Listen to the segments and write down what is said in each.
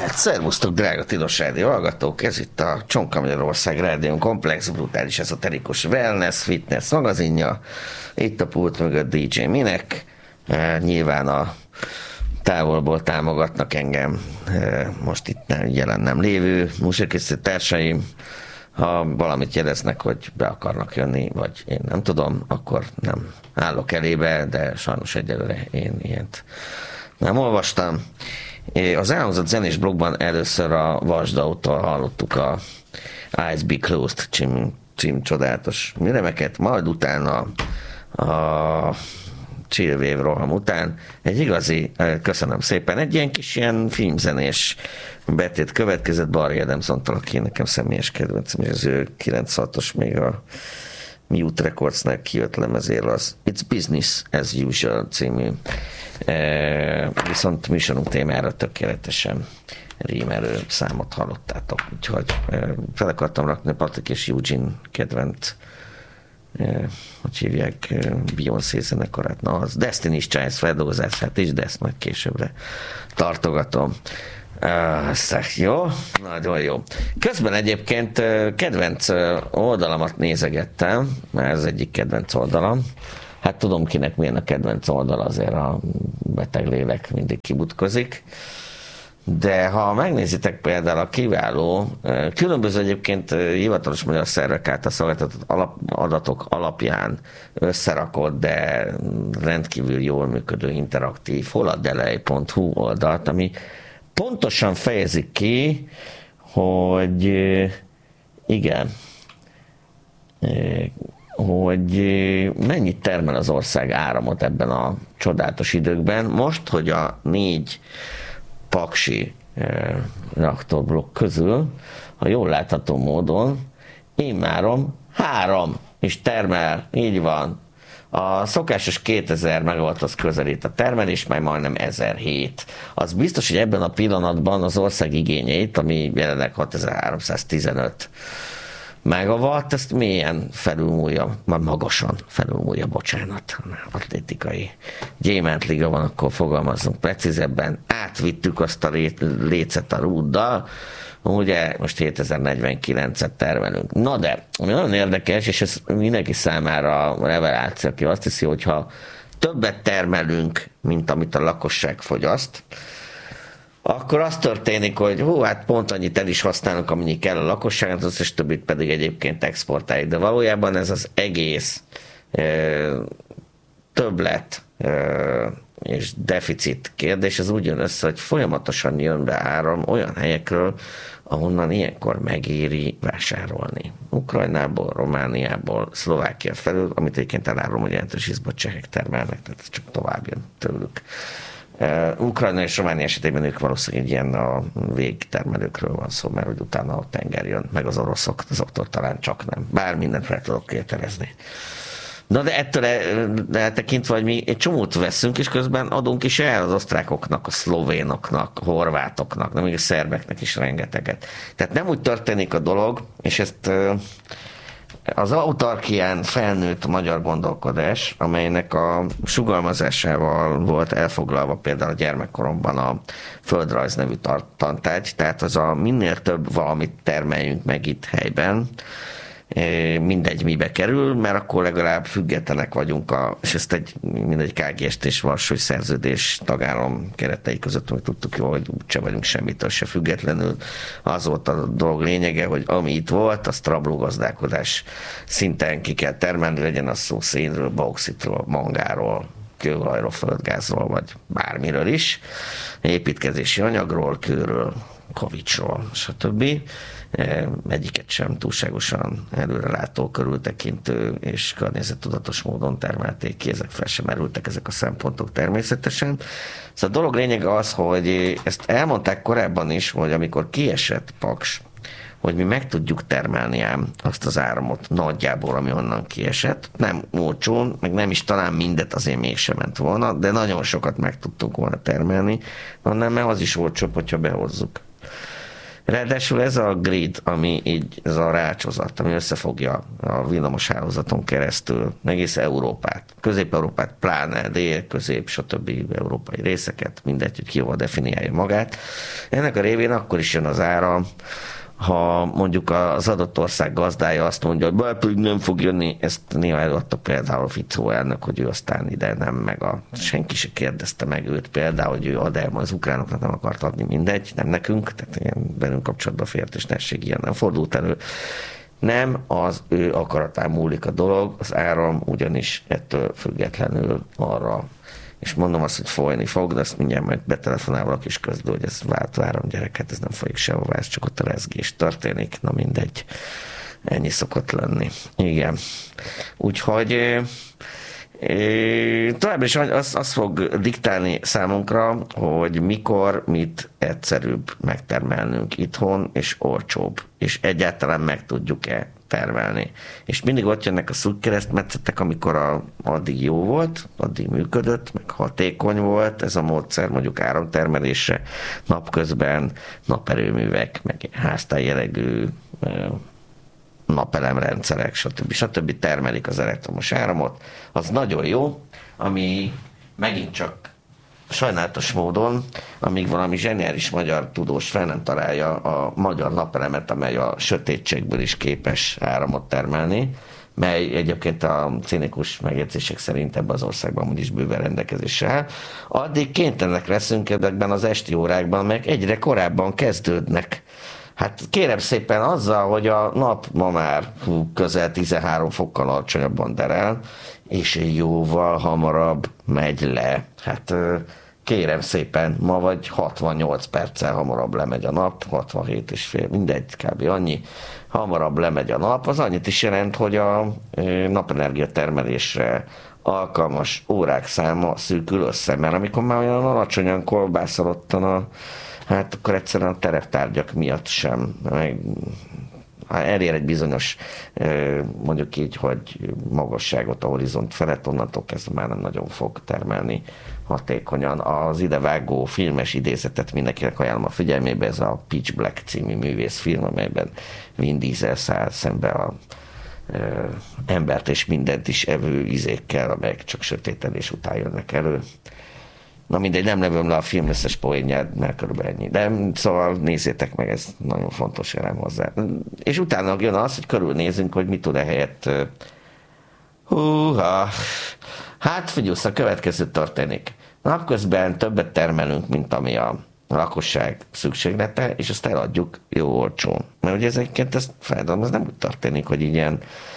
Szervusztok, drága tilos rádió hallgatók! Ez itt a Csonka Magyarország Rádión komplex, brutális, ezoterikus wellness, fitness magazinja. Itt a pult mögött DJ Minek. Nyilván a távolból támogatnak engem most itt jelen nem lévő műsorkészítő társaim. Ha valamit jeleznek, hogy be akarnak jönni, vagy én nem tudom, akkor nem állok elébe, de sajnos egyelőre én ilyet nem olvastam. Az elhangzott zenés blogban először a Vasdautól hallottuk a Eyes Be Closed cím csodálatos műremeket, majd utána a Chill Wave roham után egy igazi, köszönöm szépen, egy ilyen kis ilyen filmzenés betét következett Barry Adamson-tól, aki nekem személyes kedvencem, és az ő 96-os még a Mute Recordsnál kijött lemezéről az It's Business as Usual című, viszont műsorunk témára tökéletesen rímelő számot hallottátok, úgyhogy fel akartam rakni Patrik és Eugene kedvenc, hogy hívják, Beyoncé zenekarát, na az Destiny's Child feldolgozását is, de ezt majd későbbre tartogatom. Jó, nagyon jó. Közben egyébként kedvenc oldalamat nézegettem, mert ez egyik kedvenc oldalam. Hát tudom, kinek milyen a kedvenc oldal, azért a beteg lélek mindig kibutkozik. De ha megnézitek például a kiváló, különböző egyébként hivatalos magyar szervek által szolgáltatott adatok alapján összerakott, de rendkívül jól működő interaktív holadelej.hu oldalt, ami pontosan fejezik ki, hogy igen, hogy mennyit termel az ország áramot ebben a csodálatos időkben. Most, hogy a 4 paksi reaktorblokk közül, ha jól látható módon, immáron 3 is termel, így van. A szokásos 2000 megawatthoz közelít a termelés, majd majdnem 1007. Az biztos, hogy ebben a pillanatban az ország igényeit, ami jelenleg 6315 megawatt, ezt mélyen felülmúlja, már magasan felülmúlja, bocsánat, atlétikai gyémántliga van, akkor fogalmazzunk precízebben. Átvittük azt a lécet a rúddal, ugye most 7049-et termelünk. Na de, ami nagyon érdekes, és ez mindenki számára reveláció, aki azt hiszi, hogyha többet termelünk, mint amit a lakosság fogyaszt, akkor az történik, hogy hát pont annyit el is használunk, amennyi kell a lakosságnak, az és többit pedig egyébként exportáljuk. De valójában ez az egész többlet és deficit kérdés, az úgy jön össze, hogy folyamatosan jön be áram olyan helyekről, ahonnan ilyenkor megéri vásárolni. Ukrajnából, Romániából, Szlovákia felül, amit egyébként elárulom, hogy jelentős izbot csehek termelnek, tehát ez csak tovább jön tőlük. Ukrajna és Románia esetében ők valószínűleg ilyen a végtermelőkről van szó, mert hogy utána a tenger jön, meg az oroszok, azoktól talán csak nem. Bár mindent fel tudok kérdezni. Na de ettől eltekintve, hogy mi egy csomót veszünk, és közben adunk is el az osztrákoknak, a szlovénoknak, a horvátoknak, nem még a szerbeknek is rengeteget. Tehát nem úgy történik a dolog, és ezt az autarkián felnőtt magyar gondolkodás, amelynek a sugalmazásával volt elfoglalva például a gyermekkoromban a földrajz nevű tantárgy, tehát az a minél több valamit termeljünk meg itt helyben, mindegy mibe kerül, mert akkor legalább függetlenek vagyunk, és ezt mindegy KGST és Varsói Szerződés tagállam keretei között, hogy tudtuk jól, hogy úgyse vagyunk semmitől se függetlenül. Az volt a dolog lényege, hogy ami itt volt, azt rablógazdálkodás szinten ki kell termelni, legyen az szó szénről, bauxitról, mangáról, kőolajról, földgázról, vagy bármiről is, építkezési anyagról, kőről, kavicsról, stb. Egyiket sem túlságosan előrelátó, körültekintő és környezettudatos módon termelték ki, ezek fel sem merültek ezek a szempontok természetesen. Szóval a dolog lényege az, hogy ezt elmondták korábban is, hogy amikor kiesett Paks, hogy mi meg tudjuk termelni ám azt az áramot nagyjából, ami onnan kiesett. Nem olcsón, meg nem is talán mindet azért mégsem ment volna, de nagyon sokat meg tudtunk volna termelni, hanem mert az is olcsóbb, hogyha behozzuk. Ráadásul ez a grid, ami így, ez a rácsozat, ami összefogja a villamos hálózaton keresztül egész Európát, Közép-Európát, pláne dél, közép, stb. Európai részeket, mindegy, hogy ki hova definiálja magát. Ennek a révén akkor is jön az áram, ha mondjuk az adott ország gazdája azt mondja, hogy pedig nem fog jönni, ezt néha előadta például Ficó elnök, hogy ő aztán ide nem, meg senki se kérdezte meg őt például, hogy ő ad el, az ukránoknak nem akart adni, mindegy, nem nekünk, tehát ilyen velünk kapcsolatban féltésnesség ilyen nem fordult elő. Nem az ő akaratán múlik a dolog, az áram ugyanis ettől függetlenül arra, és mondom azt, hogy folyni fog, de azt mindjárt majd betelefonál valaki is közül, hogy ez váltó áram gyerek, hát ez nem folyik sehova, ez csak ott a rezgés történik, na mindegy, ennyi szokott lenni. Igen. Úgyhogy továbbra is az fog diktálni számunkra, hogy mikor mit egyszerűbb megtermelnünk itthon, és olcsóbb, és egyáltalán meg tudjuk-e termelni. És mindig ott jönnek a szűk keresztmetszetek, amikor addig jó volt, addig működött, meg hatékony volt ez a módszer, mondjuk áramtermelésre, napközben naperőművek, meg háztály jellegű napelemrendszerek, stb. Termelik az elektromos áramot. Az nagyon jó, ami megint csak sajnálatos módon, amíg valami zseniális magyar tudós fel nem találja a magyar napelemet, amely a sötétségből is képes áramot termelni, mely egyébként a cinikus megjegyzések szerint ebben az országban úgyis bőven rendelkezésre áll, addig kénytelenek leszünk ebben az esti órákban, meg egyre korábban kezdődnek. Hát kérem szépen azzal, hogy a nap ma már közel 13 fokkal alacsonyabban derel, és jóval hamarabb megy le. Hát kérem szépen, ma vagy 68 perccel hamarabb lemegy a nap, 67 és fél, mindegy, kb. Annyi hamarabb lemegy a nap, az annyit is jelent, hogy a napenergia termelésre alkalmas órák száma szűkül össze, mert amikor már olyan alacsonyan kolbászolottan hát akkor egyszerűen a tereptárgyak miatt sem elér egy bizonyos, mondjuk így, hogy magasságot a horizont felett, onnantól kezdve már nem nagyon fog termelni hatékonyan. Az idevágó filmes idézetet mindenkinek ajánlom a figyelmébe, ez a Pitch Black című művészfilm, amelyben Vin Diesel száll szembe a embert és mindent is evő izékkel, amelyek csak sötétedés után jönnek elő. Na mindegy, nem levőm le a film összes poénját, mert körülbelül ennyi. De szóval nézzétek meg, ez nagyon fontos elem hozzá. És utána jön az, hogy körülnézünk, hogy mit tud ehelyett. Hát figyelj, a következő történik. Napközben többet termelünk, mint ami a lakosság szükséglete, és azt eladjuk jó olcsón. Mert ugye ezeket ezt feladom, ez nem úgy történik, hogy ilyen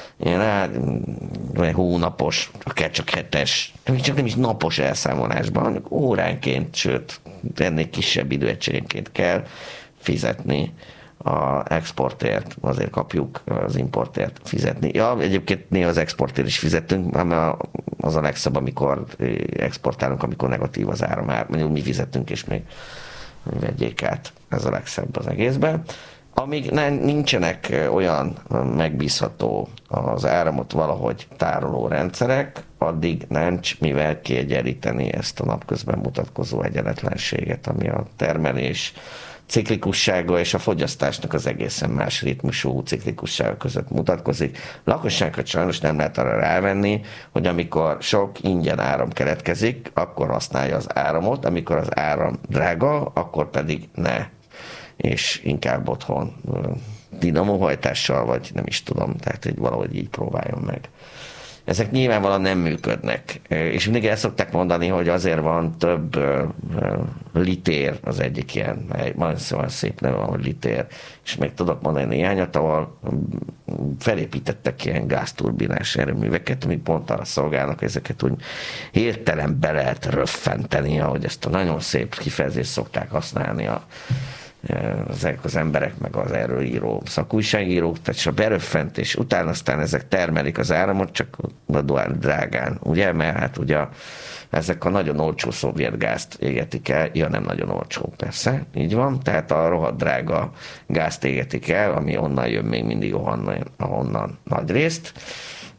hónapos, akár csak hetes, csak nem is napos elszámolásban, hanem óránként, sőt, ennél kisebb időegységenként kell fizetni az exportért, azért kapjuk az importért fizetni. Ja, egyébként néha az exportért is fizetünk, mert az a legszebb, amikor exportálunk, amikor negatív az áramár, mondjuk mi fizetünk, és még vegyék át, ez a legszebb az egészben. Amíg nincsenek olyan megbízható az áramot valahogy tároló rendszerek, addig nincs mivel kiegyenlíteni ezt a napközben mutatkozó egyenletlenséget, ami a termelés ciklikussága és a fogyasztásnak az egészen más ritmusú ciklikussága között mutatkozik. Lakosságot sajnos nem lehet arra rávenni, hogy amikor sok ingyen áram keletkezik, akkor használja az áramot, amikor az áram drága, akkor pedig ne, és inkább otthon dinamóhajtással, vagy nem is tudom, tehát hogy valahogy így próbáljon meg. Ezek nyilvánvalóan nem működnek, és mindig el szokták mondani, hogy azért van több litér, az egyik ilyen, majd szóval szép neve van, hogy litér, és még tudok mondani néhányat, ahol felépítettek ilyen gázturbinás erőműveket, amik pont arra szolgálnak, ezeket úgy hirtelen be lehet röffenteni, ahogy ezt a nagyon szép kifejezést szokták használni ezek az emberek, meg az erről író szakújságírók, tehát a beröffentés után aztán ezek termelik az áramot, csak drágán, ugye? Mert hát ugye ezek a nagyon olcsó szovjet gázt égetik el, ja nem nagyon olcsó, persze, így van, tehát a rohadt drága gázt égetik el, ami onnan jön még mindig onnan nagy részt,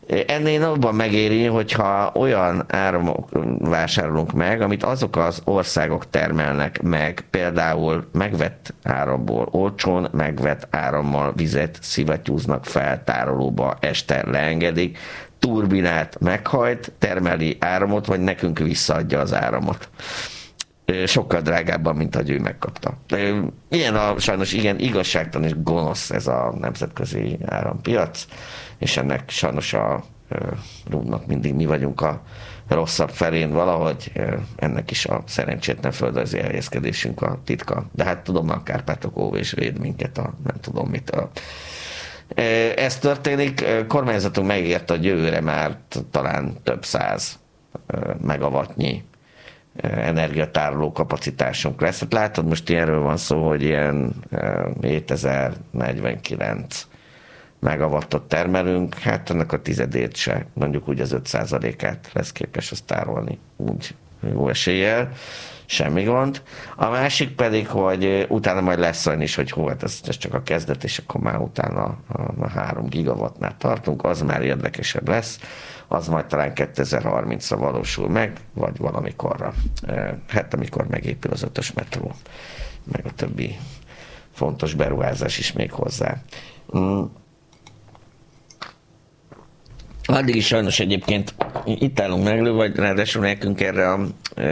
Ennél abban megéri, hogyha olyan áramok vásárolunk meg, amit azok az országok termelnek meg, például megvett áramból olcsón, megvett árammal vizet szivattyúznak fel tárolóba, este leengedik, turbinát meghajt, termeli áramot, vagy nekünk visszaadja az áramot. Sokkal drágábban, mint ahogy ő megkapta. Sajnos igen, igazságtalan és gonosz ez a nemzetközi árampiac, és ennek sajnos a rúdnak mindig mi vagyunk a rosszabb felén valahogy, ennek is a szerencsétlen földrajzi elhelyezkedésünk a titka. De hát tudom, a Kárpátok óv és véd minket a nem tudom mitől. Ez történik, kormányzatunk megígérte, hogy jövőre már talán több 100 megawattnyi energiatároló kapacitásunk lesz. Hát látod, most ilyenről van szó, hogy ilyen 7049 megawattot termelünk, hát ennek a tizedét se, mondjuk úgy az 5%-át lesz képes azt tárolni, úgy jó eséllyel, semmi gond. A másik pedig, hogy utána majd lesz olyan is, hogy hát ez csak a kezdet, és akkor már utána a 3 gigawattnál tartunk, az már érdekesebb lesz, az majd talán 2030-ra valósul meg, vagy valamikorra. Hát amikor megépül az 5-ös metró, meg a többi fontos beruházás is még hozzá. Addig is sajnos egyébként itt állunk meglő, vagy ráadásul nekünk erre a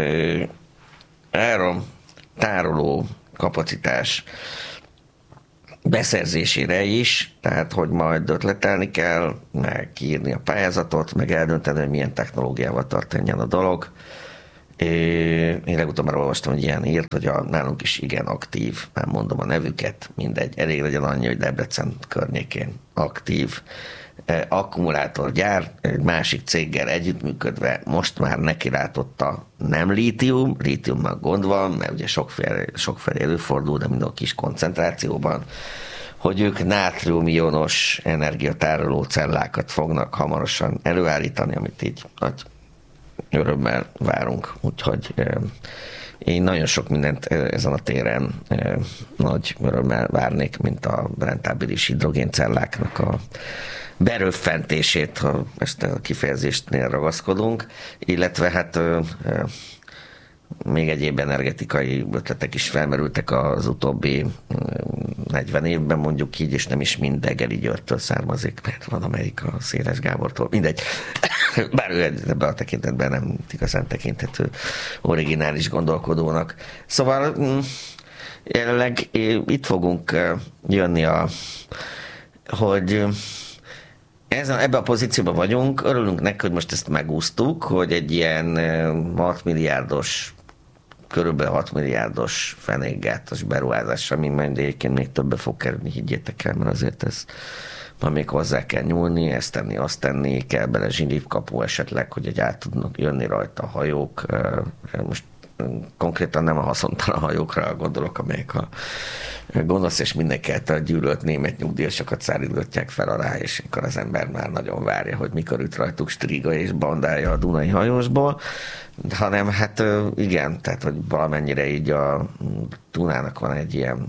áram tároló kapacitás beszerzésére is, tehát hogy majd ötletelni kell, meg kiírni a pályázatot, meg eldönteni, hogy milyen technológiával történjen a dolog. Én legutóbb már olvastam, hogy ilyen írt, hogy nálunk is igen aktív, nem mondom a nevüket, mindegy, elég legyen annyi, hogy Debrecen környékén aktív akkumulátorgyár, egy másik céggel együttműködve most már nekilátotta nem lítiummal gond van, mert ugye sokféle előfordul, de minden kis koncentrációban, hogy ők nátriumionos energiatároló cellákat fognak hamarosan előállítani, amit így nagy örömmel várunk. Úgyhogy én nagyon sok mindent ezen a téren nagy örömmel várnék, mint a rentábilis hidrogéncelláknak a beröffentését, ha ezt a kifejezéstnél ragaszkodunk, illetve hát még egyéb energetikai ötletek is felmerültek az utóbbi 40 évben, mondjuk így, és nem is mind Degeli Györgytől származik, mert van amelyik a Széles Gábortól, mindegy. Bár ő ebben a tekintetben nem igazán tekinthető originális gondolkodónak. Szóval jelenleg itt fogunk jönni hogy ebben a pozícióban vagyunk, örülünk neki, hogy most ezt megúsztuk, hogy egy ilyen 6 milliárdos, körülbelül 6 milliárdos fenékgátos beruházás, ami majd egyébként még többe fog kerülni, higgyétek el, mert azért ez ma még hozzá kell nyúlni, ezt tenni, azt tenni, kell bele zsilipkapu esetleg, hogy egy át tudnak jönni rajta a hajók. Most konkrétan nem a haszontalan hajókra gondolok, amelyek a gonosz és mindenki által gyűlölt német nyugdíjasokat szállítgatják fel alá, és akkor az ember már nagyon várja, hogy mikor üt rajtuk striga és bandája a Dunai hajósból, hanem hát igen, tehát hogy valamennyire így a Dunának van egy ilyen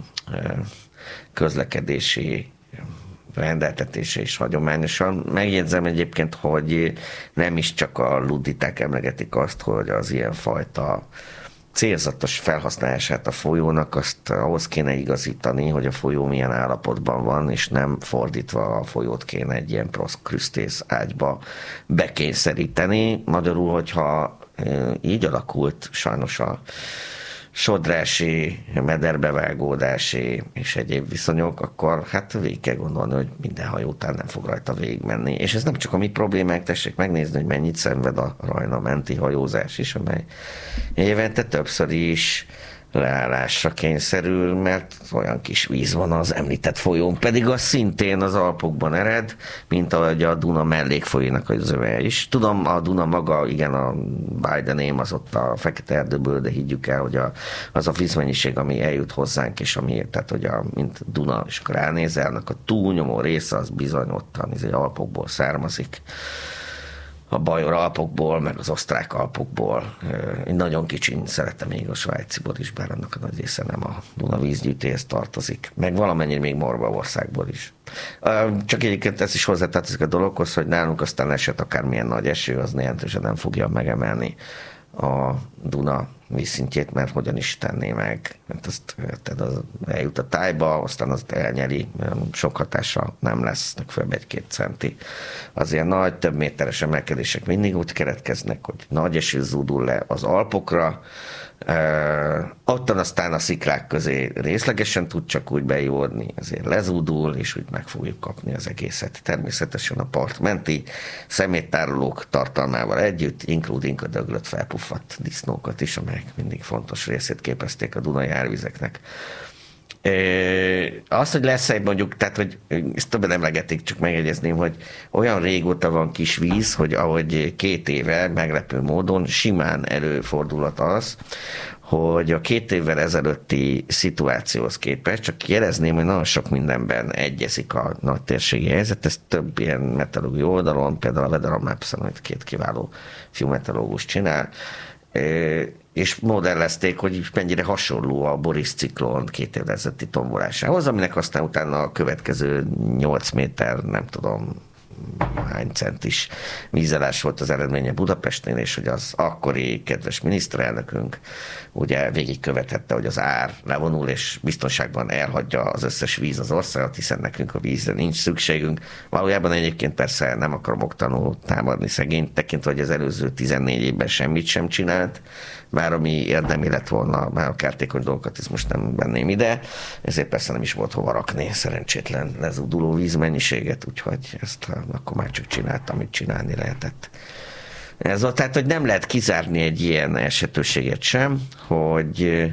közlekedési rendeltetése is hagyományosan. Megjegyzem egyébként, hogy nem is csak a luditák emlegetik azt, hogy az ilyenfajta célzatos felhasználását a folyónak, azt ahhoz kéne igazítani, hogy a folyó milyen állapotban van, és nem fordítva a folyót kéne egy ilyen proszkrüsztész ágyba bekényszeríteni. Magyarul, hogyha így alakult sajnos a sodrási, mederbevágódási és egyéb viszonyok, akkor hát végig kell gondolni, hogy minden hajó után nem fog rajta végigmenni. És ez nem csak a mi problémák, tessék megnézni, hogy mennyit szenved a Rajna menti hajózás is, amely évente többször is leállásra kényszerül, mert olyan kis víz van az említett folyón, pedig az szintén az Alpokban ered, mint ahogy a Duna mellékfolyónak az öve is. Tudom, a Duna maga, igen, a Biden az ott a Fekete-erdőből, de higgyük el, hogy az a vízmennyiség, ami eljut hozzánk, és ami, tehát hogy mint Duna, és akkor ránézel, annak a túlnyomó része az bizony ottan, az Alpokból származik. a Bajor Alpokból, meg az osztrák Alpokból. Én nagyon kicsin szeretem még a svájciból is, bár annak a nagy része nem a Duna vízgyűjtéhez tartozik. Meg valamennyire még Morvaországból is. Csak egyébként ez is hozzátartozik a dologhoz, hogy nálunk aztán esett akármilyen nagy eső, az jelentősen nem fogja megemelni a Duna vízszintjét, mert hogyan is tenné meg. Mert azt eljut a tájba, aztán azt elnyeli, sok hatása nem lesz, legfeljebb 1-2 centi. Az ilyen nagy, több méteres emelkedések mindig úgy keretkeznek, hogy nagy eső zúdul le az Alpokra, ottan aztán a sziklák közé részlegesen tud csak úgy bejódni, ezért lezúdul, és úgy meg fogjuk kapni az egészet. Természetesen a partmenti szeméttárolók tartalmával együtt, including a döglött felpuffadt disznókat is, amelyek mindig fontos részét képezték a Dunai árvizeknek. Az, hogy lesz egy mondjuk, tehát, hogy ezt többen emlegetik, csak megjegyezném, hogy olyan régóta van kis víz, hogy ahogy 2 éve meglepő módon simán előfordulhat az, hogy a 2 évvel ezelőtti szituációhoz képest, csak jelezném, hogy nagyon sok mindenben egyezik a nagy térségi helyzet, ez több ilyen meteorológiai oldalon, például a Weather Maps-en, amit 2 kiváló fiúmeteorológus csinál, és modellezték, hogy mennyire hasonló a Boris ciklon 2 évvel ezelőtti tombolásához, aminek aztán utána a következő 8 méter, nem tudom hány centis vízelás volt az eredménye Budapesten, és hogy az akkori kedves miniszterelnökünk ugye végigkövethette, hogy az ár levonul, és biztonságban elhagyja az összes víz az országot, hiszen nekünk a vízre nincs szükségünk. Valójában egyébként persze nem akarom oktanul támadni szegényt, tekintve, hogy az előző 14 évben semmit sem csinált, bár ami érdemi lett volna, már a kártékony dolgokat ezt most nem venném ide, ezért persze nem is volt hova rakni szerencsétlen lezúduló vízmennyiséget, úgyhogy ezt akkor már csak csinált, amit csinálni lehetett. Ez volt, tehát, hogy nem lehet kizárni egy ilyen esetőséget sem, hogy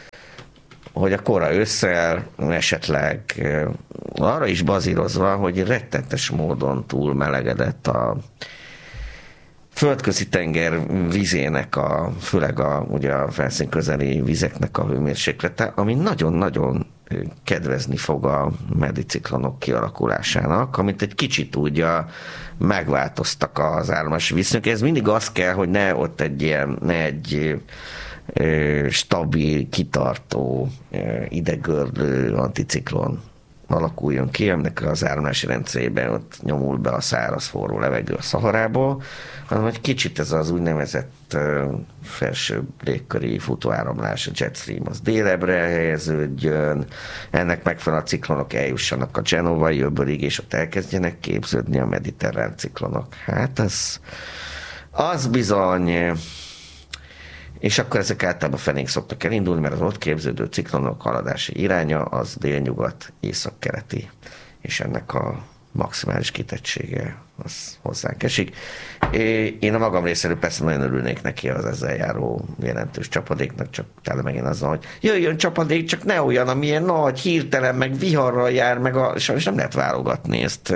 a kora ősszel esetleg arra is bazírozva, hogy rettenetes módon túlmelegedett a földközi tenger vízének, főleg ugye a felszín közeli vizeknek a hőmérséklete, ami nagyon-nagyon kedvezni fog a mediciklonok kialakulásának, amit egy kicsit úgy megváltoztak az áramlási viszonyok. Ez mindig az kell, hogy ne ott egy stabil, kitartó, idegörlő anticiklon alakuljon ki, aminek az áramlási rendszerében ott nyomul be a száraz forró levegő a Szaharából, hanem egy kicsit ez az úgynevezett felső légköri futóáramlás, a jetstream az délebre helyeződjön, ennek megfelelően a ciklonok eljussanak a Genovai öbölig, és ott elkezdjenek képződni a mediterrán ciklonok. Hát az bizony. És akkor ezek általában felénk szoktak elindulni, mert az ott képződő ciklonok haladási iránya az délnyugat, északkeleti, és ennek a maximális kitettsége az hozzánk esik. Én a magam részéről persze nagyon örülnék neki az ezzel járó jelentős csapadéknak, csak tele megint azzal, hogy jöjjön csapadék, csak ne olyan, amilyen nagy, hirtelen, meg viharral jár, meg sajnos nem lehet válogatni ezt.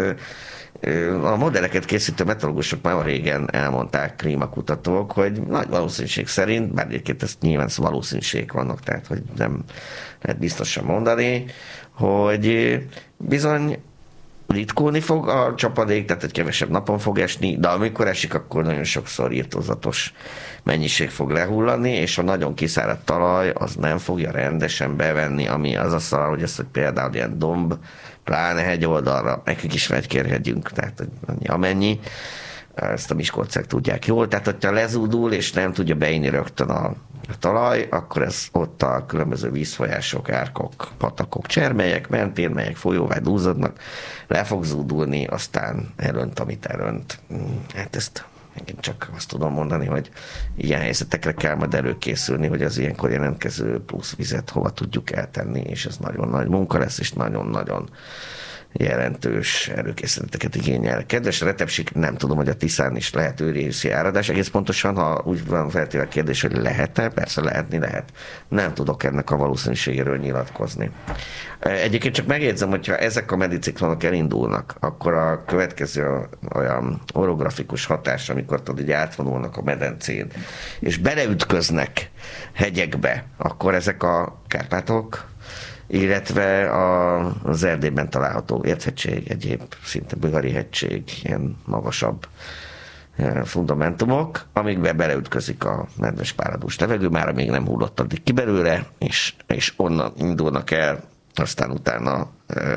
A modelleket készítő meteorológusok már régen elmondták, klímakutatók, hogy nagy valószínűség szerint, bár egyébként ezt nyilván valószínűségek vannak, tehát hogy nem lehet biztosan mondani, hogy bizony ritkulni fog a csapadék, tehát egy kevesebb napon fog esni, de amikor esik, akkor nagyon sokszor írtózatos mennyiség fog lehullani, és a nagyon kiszáradt talaj az nem fogja rendesen bevenni, ami az a szar, hogy ez, hogy például ilyen domb, pláne hegyoldalra, nekünk is megkérhetjünk, tehát amennyi, ezt a miskolciak tudják jól, tehát hogyha lezúdul, és nem tudja beírni rögtön a talaj, akkor ez ott a különböző vízfolyások, árkok, patakok, csermelyek mentén, melyek folyóvá dúzadnak, le fog zúdulni, aztán elönt, amit elönt. Hát ezt én csak azt tudom mondani, hogy ilyen helyzetekre kell majd előkészülni, hogy az ilyenkor jelentkező plusz vizet hova tudjuk eltenni, és ez nagyon nagy munka lesz, és nagyon-nagyon jelentős előkészületeket igényel. Kedves Retepsik, nem tudom, hogy a Tiszán is lehet őrészi áradás. Egész pontosan, ha úgy van feltéve a kérdés, hogy lehet-e, persze lehet. Nem tudok ennek a valószínűségéről nyilatkozni. Egyébként csak megjegyzem, hogyha ezek a mediciklonok elindulnak, akkor a következő olyan orografikus hatás, amikor tudod, így átvonulnak a medencén, és beleütköznek hegyekbe, akkor ezek a Kárpátok, illetve az Erdélyben található Érthegység, egyéb szinte Bihari hegység, ilyen magasabb fundamentumok, amikbe beleütközik a nedves páradús levegő, már még nem hullott addig ki belőle, és onnan indulnak el, aztán utána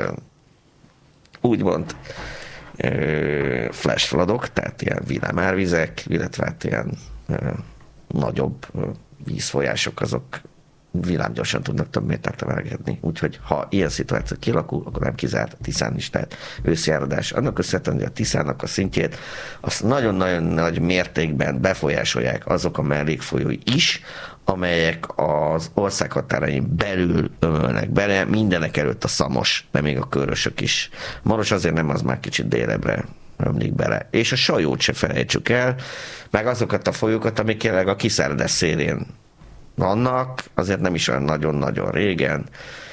úgymond flash floodok, tehát ilyen villámárvizek, illetve hát ilyen nagyobb vízfolyások, azok villámgyorsan tudnak több métert emelkedni. Úgyhogy ha ilyen szituáció kialakul, akkor nem kizárt a Tiszán is, tehát ősziáradás. Annak köszönhetően, hogy a Tiszának a szintjét azt nagyon-nagyon nagy mértékben befolyásolják azok a mellékfolyói is, amelyek az ország határain belül ömölnek bele, mindenek előtt a Szamos, de még a Körösök is. Maros azért nem, az már kicsit délebbre ömlik bele. És a Sajót se felejtsük el, meg azokat a folyókat, amik jelenleg a kiszáradás szélén vannak, azért nem is olyan nagyon-nagyon régen,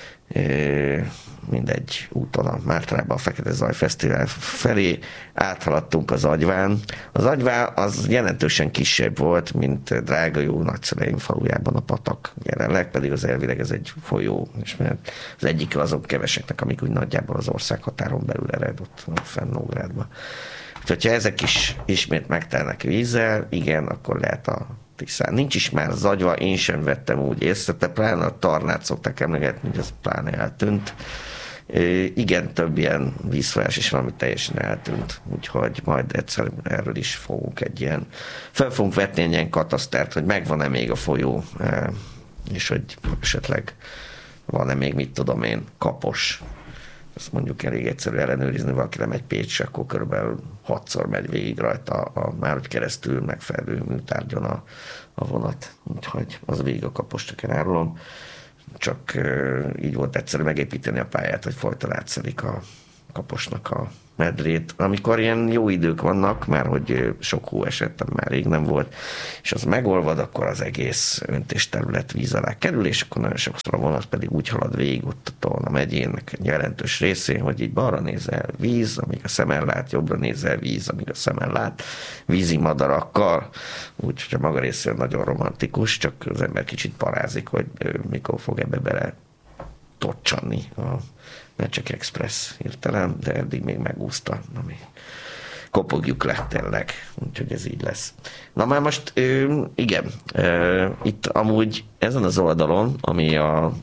mindegy úton a Mártrában a Fekete Zaj Fesztivál felé áthaladtunk az Agyván. Az Agyván az jelentősen kisebb volt, mint Drágajó nagyszüleim falujában a patak jelenleg, pedig az elvileg ez egy folyó, és mert az egyik azok keveseknek, amik úgy nagyjából az ország határon belül ered ott fenn Nógrádban. Úgyhogy ha ezek is ismét megtelnek vízzel, igen, akkor lehet a Tiszán. Nincs is már Zagyva, én sem vettem úgy észre, de pláne a Tarnát szokták emlegetni, hogy az pláne eltűnt. Igen, több ilyen vízfolyás is van, ami teljesen eltűnt, úgyhogy majd egyszer erről is fogunk fel fogunk vetni egy ilyen katasztert, hogy megvan-e még a folyó, és hogy esetleg van-e még, mit tudom én, Kapos. Azt mondjuk elég egyszerű ellenőrizni, valaki lemegy Pécs, akkor körülbelül 6-szor megy végig rajta a Márhogy keresztül megfelelő műtárgyon a vonat. Úgyhogy az végig a Kapost csak elárulom. Csak így volt egyszerű megépíteni a pályát, hogy folyton átszedik a Kaposnak a medrét. Amikor ilyen jó idők vannak, már hogy sok hó esett, már rég nem volt, és az megolvad, akkor az egész öntésterület víz alá kerül, és akkor nagyon sokszor a vonat pedig úgy halad végig ott a Tolna megyének egy jelentős részén, hogy így balra nézel víz, amíg a szemmel lát, jobbra nézel víz, amíg a szemmel lát, vízi madarakkal, úgyhogy a maga részéről nagyon romantikus, csak az ember kicsit parázik, hogy mikor fog ebbe bele tocsanni a Mecsek Express hirtelen, de eddig még megúszta, ami kopogjuk le tényleg, úgyhogy ez így lesz. Na már most, igen, itt amúgy ezen az oldalon, ami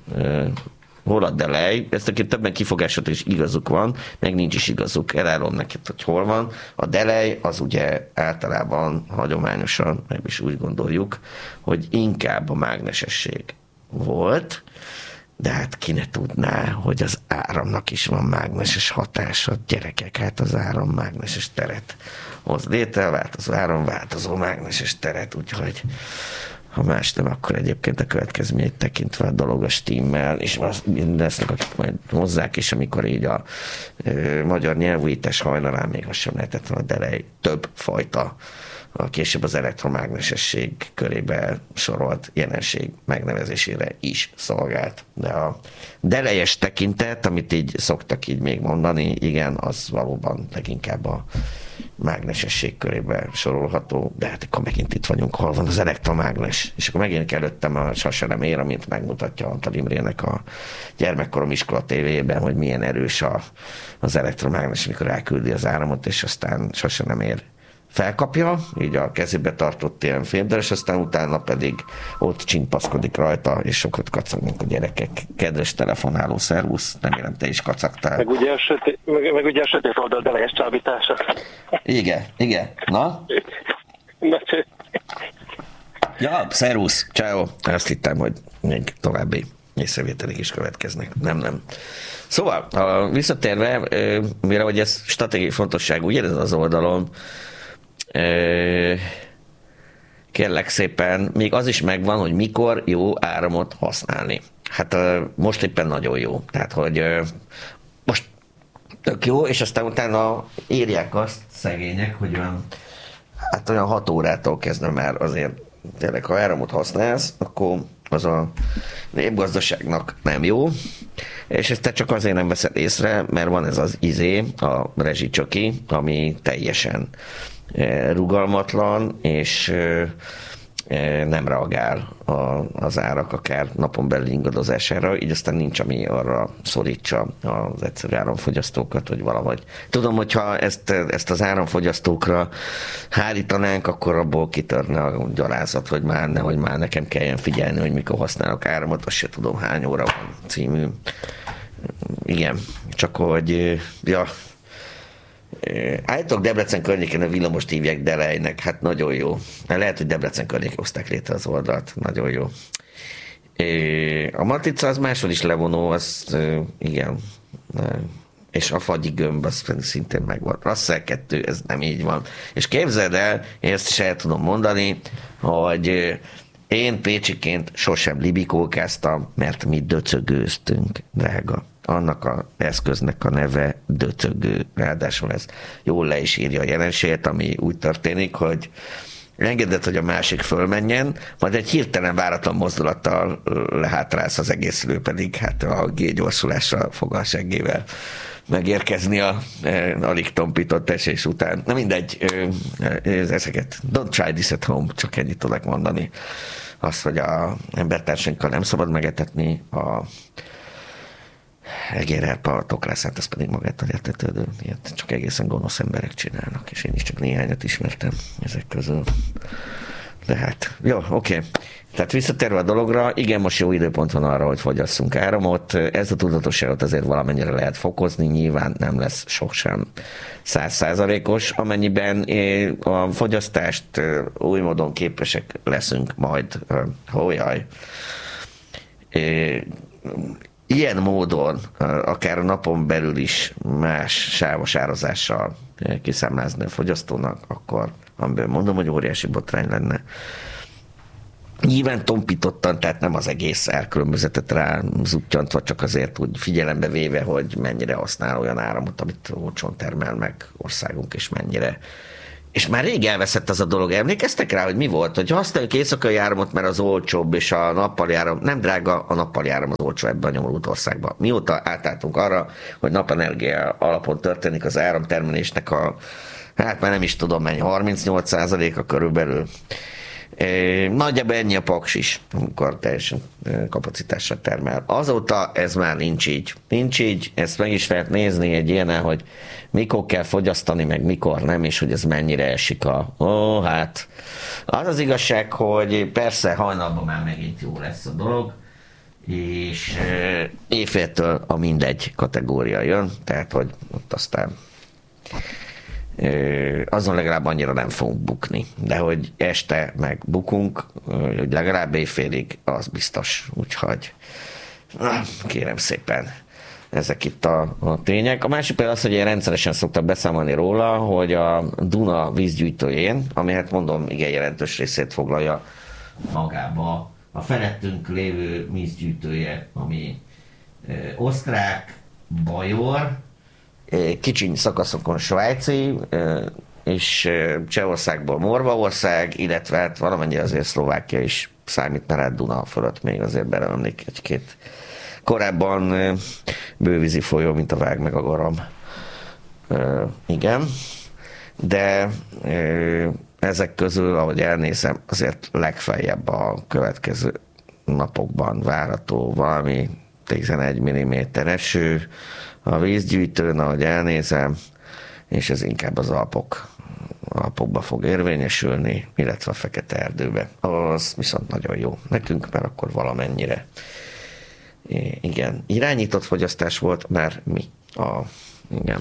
hol a Delej, ezt aki többen kifogásot is igazuk van, meg nincs is igazuk, elárulom neked, hogy hol van. A Delej az ugye általában hagyományosan, meg is úgy gondoljuk, hogy inkább a mágnesesség volt, de hát ki ne tudná, hogy az áramnak is van mágneses hatása. Gyerekek, hát az áram mágneses teret hoz létre, változó áram, változó mágneses teret, úgyhogy ha más nem, akkor egyébként a következményét tekintve a dolog a stimmel, és lesznek, akik majd hozzák is, amikor így a magyar nyelvújítás hajnalán még azt sem lehetett volna, de több fajta később az elektromágnesesség körébe sorolt jelenség megnevezésére is szolgált. De a delejes tekintet, amit így szoktak így még mondani, igen, az valóban leginkább a mágnesesség körébe sorolható, de hát akkor megint itt vagyunk, hol van az elektromágnes. És akkor megint előttem a Saselemér, amit megmutatja Antal Imrének a Gyermekkorom iskola tévéjében, hogy milyen erős az elektromágnes, mikor elküldi az áramot, és aztán Saselemér felkapja, így a kezébe tartott ilyen fémderes, aztán utána pedig ott csimpaszkodik rajta, és sokat kacagnak a gyerekek. Kedves telefonáló, szervusz, remélem te is kacagtál. Meg ugye a sötét oldal deleges csábítása. Igen. Na? Ja, szervusz, ciao. Azt hittem, hogy még további észrevételek is következnek. Nem. Szóval, visszatérve, mire hogy ez stratégiai fontosság, ugye ez az oldalon, kérlek szépen, még az is megvan, hogy mikor jó áramot használni. Hát most éppen nagyon jó. Tehát, hogy most tök jó, és aztán utána írják azt szegények, hogy olyan 6 órától kezdve már azért tényleg, ha áramot használsz, akkor az a népgazdaságnak nem jó, és ezt te csak azért nem veszed észre, mert van ez az a rezsicsöki, ami teljesen rugalmatlan, és nem reagál az árak akár napon belül ingadozására, így aztán nincs, ami arra szorítsa az egyszerű áramfogyasztókat, hogy valahogy. Tudom, hogyha ezt az áramfogyasztókra hárítanánk, akkor abból kitörne a gyalázat, hogy nehogy már nekem kelljen figyelni, hogy mikor használok áramot, azt se tudom hány óra van című. Igen, csak hogy állítólag Debrecen környékén a villamost hívják Delejnek, hát nagyon jó. Lehet, hogy Debrecen környékén hozták létre az oldalt, nagyon jó. A matrica az máshol is levonó, az igen. És a fagyi gömb, az szintén megvan. Russell 2, ez nem így van. És képzeld el, én ezt is el tudom mondani, hogy én pécsiként sosem libikókáztam, mert mi döcögőztünk, drága. Annak az eszköznek a neve döcögő. Ráadásul ez jól le is írja a jelenséget, ami úgy történik, hogy engedett, hogy a másik fölmenjen, majd egy hirtelen váratlan mozdulattal lehátrálsz az egészről, pedig hát a G-gyorsulásra fog a seggével megérkezni a alig tompított esés után. Na mindegy, ezeket don't try this at home, csak ennyit tudok mondani. Azt, hogy a embertársainkkal nem szabad megetetni, a egérherpa, a toklászát, az pedig magától értetődő. Ilyet csak egészen gonosz emberek csinálnak, és én is csak néhányat ismertem ezek közül. De hát, jó, oké. Tehát visszatérve a dologra, igen, most jó időpont van arra, hogy fogyasszunk áramot. Ez a tudatosságot azért valamennyire lehet fokozni, nyilván nem lesz sosem 100%-os, amennyiben a fogyasztást új módon képesek leszünk majd. Hójaj. Ilyen módon, akár a napon belül is más sávos árazással kiszámlázni a fogyasztónak, akkor amiből mondom, hogy óriási botrány lenne. Nyilván tompítottan, tehát nem az egész árkülönbözetet rá zuttyantva, csak azért úgy figyelembe véve, hogy mennyire használ olyan áramot, amit olcsón termel meg országunk, és mennyire. És már rég elveszett az a dolog. Emlékeztek rá, hogy mi volt? Hogy használjuk éjszakai áramot, mert az olcsóbb, és a nappali áram, nem drága, a nappali áram az olcsó ebben a nyomorult országban. Mióta átálltunk arra, hogy napenergia alapon történik az áramtermelésnek hát már nem is tudom mennyi, 38%-a körülbelül. Nagyjából ennyi a Paks is, amikor teljesen kapacitásra termel. Azóta ez már nincs így. Nincs így, ezt meg is lehet nézni egy ilyen, hogy mikor kell fogyasztani, meg mikor nem, és hogy ez mennyire esik hát az az igazság, hogy persze hajnalban már megint jó lesz a dolog, és éjféltől a mindegy kategória jön, tehát hogy ott aztán azon legalább annyira nem fogunk bukni. De hogy este meg bukunk, hogy legalább éjfélig, az biztos. Úgyhogy kérem szépen, ezek itt a tények. A másik például az, hogy én rendszeresen szoktam beszámolni róla, hogy a Duna vízgyűjtőjén, ami hát mondom, igen jelentős részét foglalja magába a felettünk lévő vízgyűjtője, ami osztrák, bajor, kicsiny szakaszokon svájci, és Csehországból Morvaország, illetve hát valamennyire azért Szlovákia is számít, mert hát Duna fölött még azért beleemlik egy-két korábban bővízi folyó, mint a Vág meg a Garam. Igen, de ezek közül, ahogy elnézem, azért legfeljebb a következő napokban várható valami 11 mm eső a vízgyűjtőn, ahogy elnézem, és ez inkább az Alpokba fog érvényesülni, illetve a Fekete Erdőbe. Az viszont nagyon jó nekünk, mert akkor valamennyire igen, irányított fogyasztás volt már mi. Igen.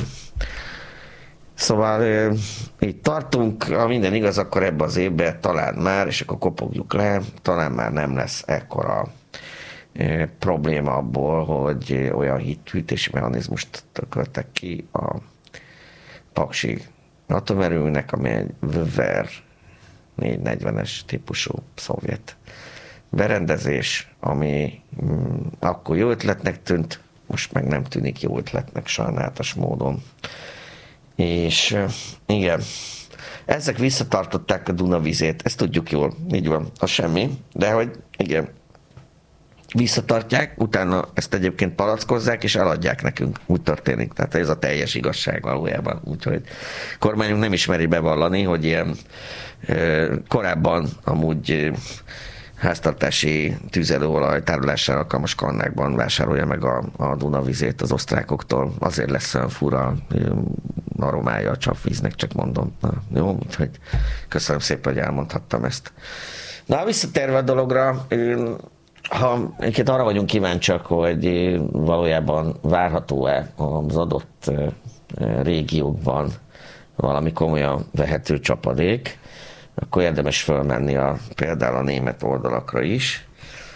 Szóval így tartunk, ha minden igaz, akkor ebbe az évben talán már, és akkor kopogjuk le, talán már nem lesz ekkora probléma abból, hogy olyan hűtési mechanizmust tököltek ki a paksi atomerőnek, ami egy VVER 440-es típusú szovjet berendezés, ami akkor jó ötletnek tűnt, most meg nem tűnik jó ötletnek sajnálatos módon. És igen, ezek visszatartották a Duna vizét, ezt tudjuk jól, így van, az semmi, de hogy igen, visszatartják, utána ezt egyébként palackozzák, és eladják nekünk. Úgy történik. Tehát ez a teljes igazság valójában. Úgyhogy a kormányunk nem ismeri bevallani, hogy ilyen korábban amúgy háztartási tüzelőolaj tárolására alkalmas kannákban vásárolja meg a Dunavizét az osztrákoktól. Azért lesz olyan fura aromája a csapvíznek, csak mondom. Na, jó, úgyhogy köszönöm szépen, hogy elmondhattam ezt. Na, visszatérve a dologra, ha egyébként arra vagyunk kíváncsiak, hogy valójában várható-e az adott régiókban valami komolyan vehető csapadék, akkor érdemes fölmenni például a német oldalakra is.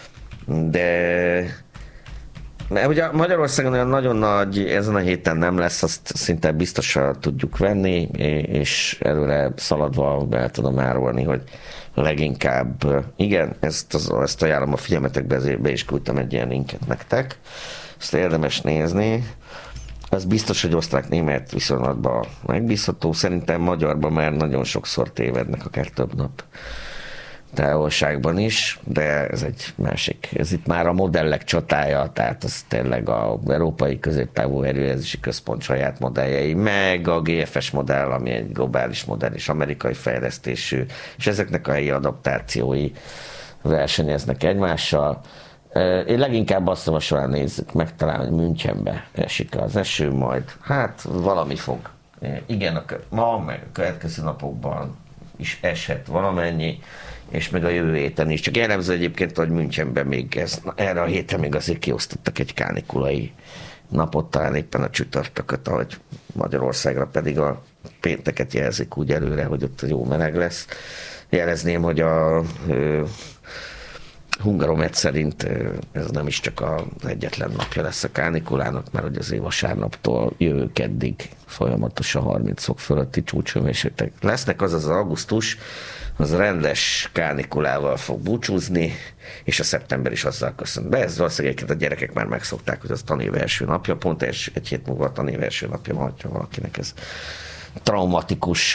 De mert ugye Magyarországon olyan nagyon nagy ezen a héten nem lesz, azt szinte biztosan tudjuk venni, és előre szaladva el tudom árulni, hogy leginkább, igen, ezt ajánlom a figyelmetekbe, ezért be is küldtem egy ilyen linket nektek, ezt érdemes nézni. Az biztos, hogy osztrák-német viszonylatban megbízható, szerintem magyarban már nagyon sokszor tévednek, akár több nap távolságban is, de ez egy másik. Ez itt már a modellek csatája, tehát az tényleg az Európai Középtávú Erőjelzési Központ saját modelljei, meg a GFS modell, ami egy globális modell és amerikai fejlesztésű, és ezeknek a helyi adaptációi versenyeznek egymással. Én leginkább azt javaslom, nézzük meg, talán, hogy Münchenbe esik az eső majd. Hát valami fog. Igen, ma, meg a következő napokban is eshet valamennyi, és meg a jövő héten is. Csak jellemző egyébként, hogy Münchenben még erre a héten még azért kiosztottak egy kánikulai napot, talán éppen a csütörtököt, ahogy Magyarországra pedig a pénteket jelzik úgy előre, hogy ott jó meleg lesz. Jelezném, hogy a Hungaromet szerint ez nem is csak az egyetlen napja lesz a kánikulának, mert hogy azért vasárnaptól jövő keddig folyamatosan 30 fok fölötti csúcshőmérsékletek lesznek, azaz az augusztus az rendes kánikulával fog búcsúzni, és a szeptember is azzal köszönt be. Ez valószínűleg a gyerekek már megszokták, hogy az tanév első napja, pont egy hét múlva a tanév első napja van, ha valakinek ez traumatikus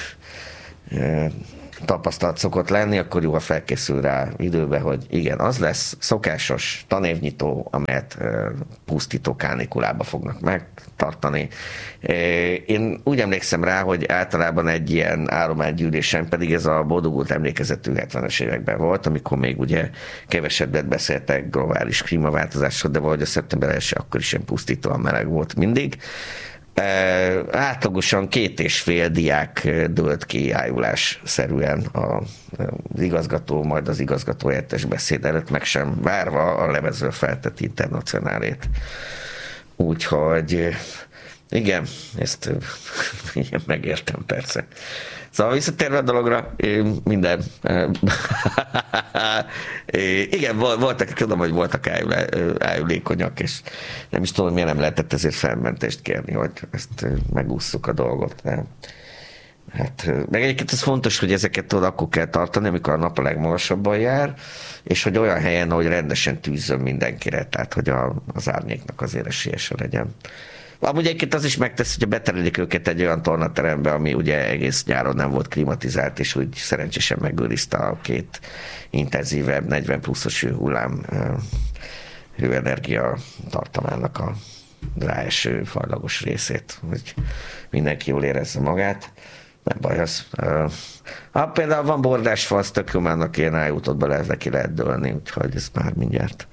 tapasztalat szokott lenni, akkor jó, ha felkészül rá időbe, hogy igen, az lesz szokásos tanévnyitó, amelyet pusztító kánikulába fognak megtartani. Én úgy emlékszem rá, hogy általában egy ilyen állománygyűlésen, pedig ez a boldogult emlékezetű 70-es években volt, amikor még ugye kevesebbet beszéltek globális klímaváltozásról, de valahogy a szeptember 1 akkor is ilyen pusztítóan meleg volt mindig. Átlagosan 2,5 diák dőlt ki ájulásszerűen az igazgató, majd az igazgató helyettes beszéd előtt, meg sem várva a levezről feltett internacionálét. Úgyhogy igen, ezt igen, megértem persze. Szóval visszatérve a dologra, minden. Igen, voltak, tudom, hogy voltak ájulékonyak, és nem is tudom, miért nem lehetett ezért felmentést kérni, hogy ezt megússzuk a dolgot. De, hát, meg egyébként ez fontos, hogy ezeket akkor kell tartani, amikor a nap a legmagasabban jár, és hogy olyan helyen, ahogy rendesen tűzzön mindenkire, tehát hogy az árnyéknak azért esélyese legyen. Amúgy egyébként az is megtesz, hogyha beterelik őket egy olyan tornaterembe, ami ugye egész nyáron nem volt klimatizált, és úgy szerencsésen megőrizte a két intenzívebb 40 pluszos hőhullám hőenergia tartamának a ráeső fajlagos részét, hogy mindenki jól érezze magát. Nem baj az. Ha például van bordásfa, az tök jó, már ilyen ájútot be neki lehet dőlni, úgyhogy ez már mindjárt.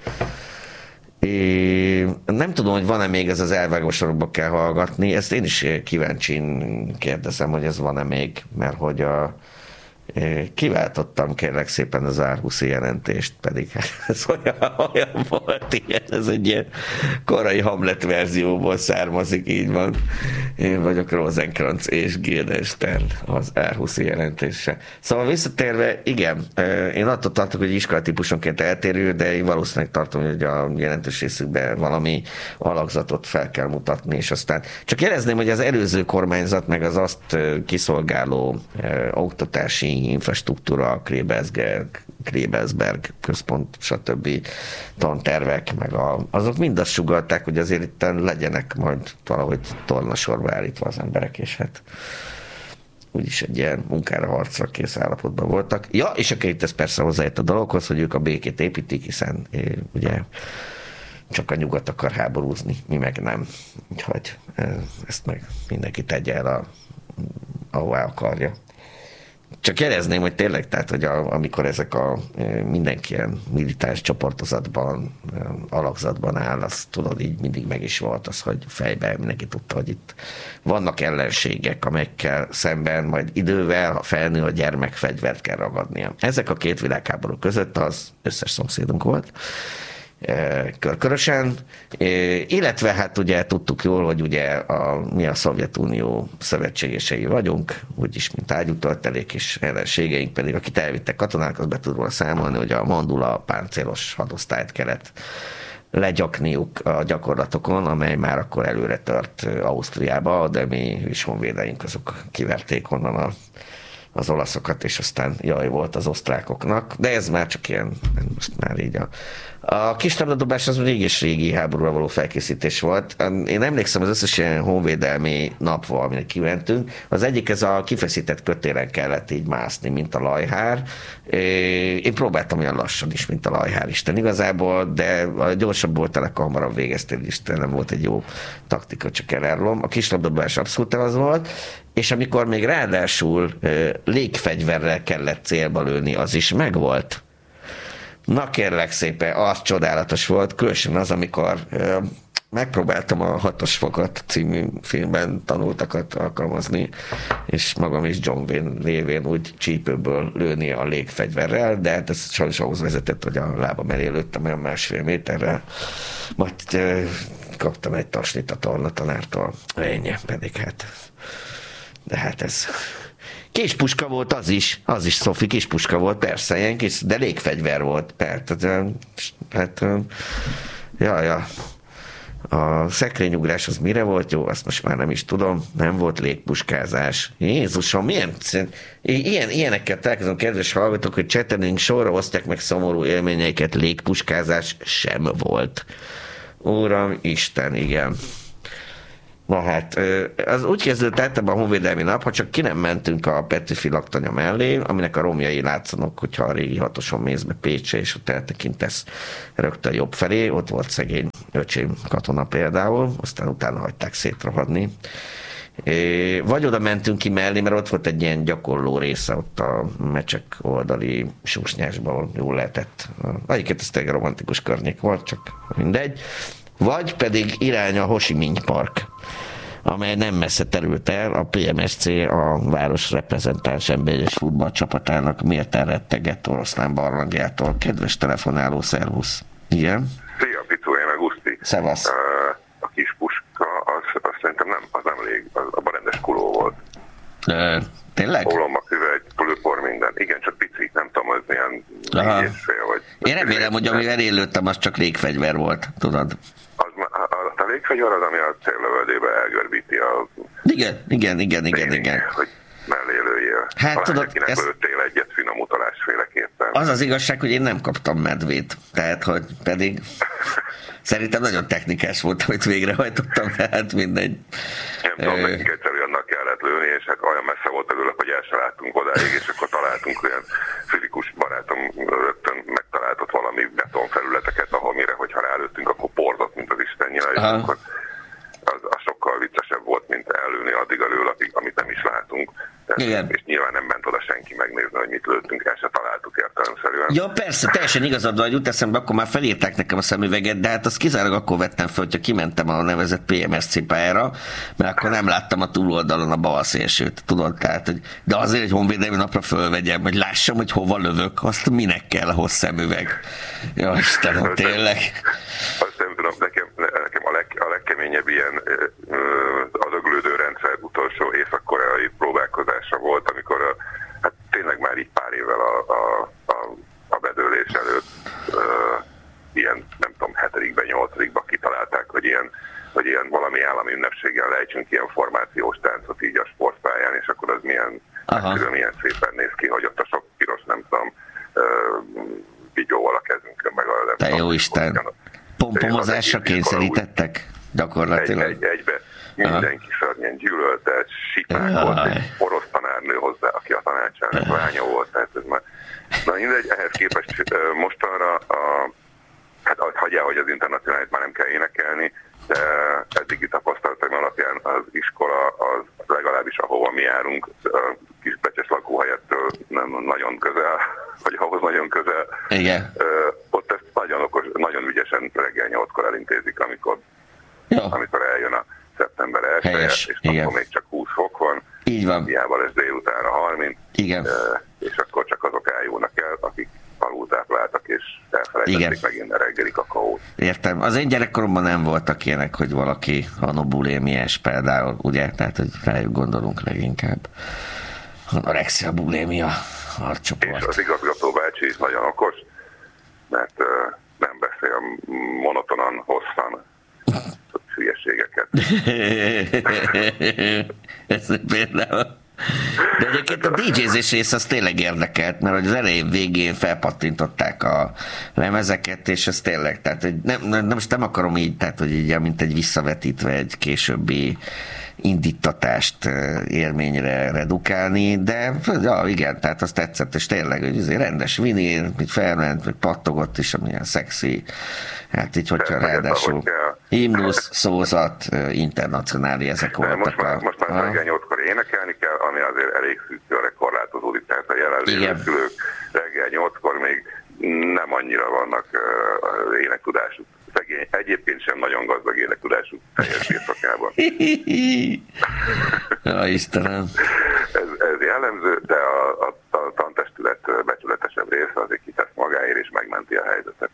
Nem tudom, hogy van-e még ez az elvágósorokba kell hallgatni, ezt én is kíváncsin kérdezem, hogy ez van-e még, mert hogy kiváltottam kérlek szépen az árhuszi jelentést, pedig ez olyan volt, ilyen, ez egy ilyen korai Hamlet verzióból származik, így van. Én vagyok Rosencrantz és Guildenstern az árhuszi jelentése. Szóval visszatérve, igen, én attól tartok, hogy iskolatípusonként eltérő, de én valószínűleg tartom, hogy a jelentős részükben valami alakzatot fel kell mutatni, és aztán csak jelezném, hogy az előző kormányzat, meg az azt kiszolgáló oktatási infrastruktúra, Krebersberg központ, stb. Tantervek, meg azok mind azt sugallták, hogy azért itt legyenek majd valahogy tornasorba állítva az emberek, és hát úgyis egy ilyen munkára, harcra kész állapotban voltak. Ja, és akkor itt ez persze hozzájött a dologhoz, hogy ők a békét építik, hiszen ugye csak a nyugat akar háborúzni, mi meg nem. Úgyhogy ezt meg mindenki tegye el, ahová akarja. Csak jelezném, hogy tényleg, tehát, hogy amikor ezek mindenki ilyen militáns csoportozatban, alakzatban áll, az tudod, így mindig meg is volt az, hogy fejben mindenki tudta, hogy itt vannak ellenségek, amelyekkel szemben majd idővel, ha felnő a gyermek, fegyvert kell ragadnia. Ezek a két világháború között az összes szomszédunk volt, körkörösen, illetve hát ugye tudtuk jól, hogy ugye mi a Szovjetunió szövetségesei vagyunk, úgyis mint ágyútöltelék, és ellenségeink pedig, akit elvittek katonákat, be tud róla számolni, hogy a Mandula páncélos hadosztályt kellett legyakniuk a gyakorlatokon, amely már akkor előre tört Ausztriába, de mi is honvédeink azok kiverték onnan az olaszokat, és aztán jaj volt az osztrákoknak, de ez már csak ilyen, most már így a kislabdadobás az régi háborúra való felkészítés volt. Én emlékszem az összes ilyen honvédelmi napval, aminek kimentünk. Az egyik, ez a kifeszített kötélen kellett így mászni, mint a lajhár. Én próbáltam olyan lassan is, mint a lajhár isten igazából, de a gyorsabb volt, a hamarabb végeztél is, nem volt egy jó taktika, csak elárulom. A kislabdadobás abszolút az volt, és amikor még ráadásul légfegyverrel kellett célba lőni, az is megvolt. Na kérlek szépen, az csodálatos volt, különösen az, amikor megpróbáltam a 6-os fokat című filmben tanultakat alkalmazni, és magam is John Wayne lévén úgy csípőből lőni a légfegyverrel, de hát ez sajnos ahhoz vezetett, hogy a lábam elé lőttem olyan 1,5 méterrel, majd kaptam egy tasnit a tornatanártól. Ennyi, pedig hát... De hát ez... Kispuska volt az is, Szofi, kispuska volt, persze, ilyen kis, de légfegyver volt. Ja. A szekrényugrás az mire volt jó, azt most már nem is tudom, nem volt légpuskázás. Jézusom, ilyenekkel találkozom, kedves hallgatók, hogy csetelünk sorra osztják meg szomorú élményeiket, légpuskázás sem volt. Uram, Isten, igen. Na hát, az úgy kezdődött általában a honvédelmi nap, ha csak ki nem mentünk a Petőfi laktanya mellé, aminek a romjai látszanak, hogyha a régi hatoson mész be Pécsre, és ott eltekintesz rögtön jobb felé, ott volt szegény öcsém katona például, aztán utána hagyták szétrohadni. Vagy oda mentünk ki mellé, mert ott volt egy ilyen gyakorló része ott a Mecsek oldali Susnyásban, jól lehetett. Egyiket ez tényleg romantikus környék volt, csak mindegy. Vagy pedig irány a Ho Chi Minh Park, amely nem messze terült el, a PMSC, a város reprezentáns emberes futballcsapatának méltán rettegett oroszlán barlangjától. Kedves telefonáló, szervusz. Igen? Szia, Picu, én meg Uszti. Szevasz. A kis puska, az szerintem nem lég, abban rendes kuló volt. Tényleg? Ólomba üveg, pulőpor, minden. Igen, csak pici, nem tudom, az milyen 4,5 vagy... Én remélem, hogy amivel én lőttem, az csak légfegyver volt, tudod? A légfegyver az, ami a céllövöldébe elgörbíti a... Igen. Hogy mellé lőjél. Hát tudod, ezt... lőttél egyet finom utalásféleképpen. Az az igazság, hogy én nem kaptam medvét. Tehát, hogy pedig szerintem nagyon technikás volt, hogy végrehajtottam, tehát mindegy. Nem tudom, nekik egyszerű annak kellett lőni, és hát olyan messze volt előle, hogy el se láttunk odáig, és akkor találtunk olyan fizikus barátom rögtön megtaláltott valami betonfelületeket, ahol mire, hogyha rálőttünk, akkor porzott, mint az Isten nyila, és akkor az sokkal viccesebb volt, mint ellőni addig a lőlapig, amit nem is látunk. És nyilván nem ment oda senki megnézni, hogy mit lőttünk, el se találtuk értelemszerűen. Ja, persze, teljesen igazad van, hogy jut eszembe, akkor már felírták nekem a szemüveget, de hát azt kizárólag akkor vettem fel, hogyha kimentem a nevezett PMSC pályára, mert akkor nem láttam a túloldalon a bal szélsőt, tudod, tehát, hogy, de azért egy honvédelmi napra fölvegyem, hogy lássam, hogy hova lövök, azt minek kell ahhoz szemüveg. Ja, Istenem, tényleg. Azt nem tudom, nekem a legkeményebb ilyen az öglődő rendszer utolsó észak-koreai próbálkozása volt, amikor hát tényleg már így pár évvel a bedőlés előtt ilyen, nem tudom, 7-ben, 8-ban kitalálták, hogy ilyen valami állami ünnepséggel lejtsünk ilyen formációs táncot így a sportpályán, és akkor az milyen szépen néz ki, hogy ott a sok piros, nem tudom, vigyóval a kezünkön, meg a... Te jó Isten! Pompomozásra kényszerítettek? Gyakorlatilag. Egybe. Mindenki szörnyen ilyen gyűlöltet, sipákolt, egy orosz tanárnő hozzá, aki a tanácsának lánya volt. Tehát ez már... Na mindegy, ehhez képest mostanra hát hagyjál, hogy az internacionálit már nem kell énekelni, de eddigi tapasztalatok alapján az iskola az legalábbis ahova mi járunk, a Kisbecses lakóhelyettől nem nagyon közel, vagy ahhoz nagyon közel. Igen. Ott ezt nagyon okos, nagyon ügyesen reggel 8-kor elintézik, amikor eljön a szeptember 1-e, és akkor még csak 20 fok van. Így van. Hiába lesz délutánra 30. Igen. És akkor csak azok eljönnek el, akik alultápláltak, és elfelejtették megint a reggeli kakaót. Értem. Az én gyerekkoromban nem voltak ilyenek, hogy valaki anobulémiás például, ugye? Tehát, hogy rájuk gondolunk leginkább. Anorexia, bulémia, harcsoport. És az igazgató bácsi is nagyon okos, mert nem beszél monotonan, hosszan hülyeségeket. Ez például. De egyébként a DJ-zés rész az tényleg érdekelt, mert hogy az elején végén felpattintották a lemezeket, és ez tényleg, tehát hogy most nem akarom így, tehát hogy így, mint egy visszavetítve egy későbbi indítatást élményre redukálni, de ja, igen, tehát az tetszett, és tényleg, hogy rendes vinil, így felment, meg pattogott is, amilyen szexi, hát így, hogyha ráadásul himnusz, szózat, internacionális, ezek voltak. Most már reggel 8-kor énekelni kell, ami azért elég szűkőre korlátozódik, tehát a jelenlévő szülők reggel 8-kor még nem annyira vannak énektudásuk. Egyébként sem nagyon gazdag énektudásuk teljes birtokában. Ja, Istenem. Ez jellemző, de a tantestület becsületesebb része azért kitesz magáért és megmenti a helyzetet.